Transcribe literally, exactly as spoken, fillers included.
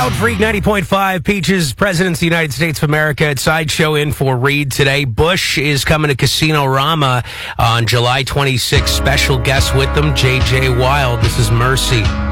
Wild Freak ninety point five, Peaches, Presidents of the United States of America at Sideshow in for Reed today. Bush is coming to Casino Rama on July twenty-sixth. Special guest with them, J J Wild. This is Mercy.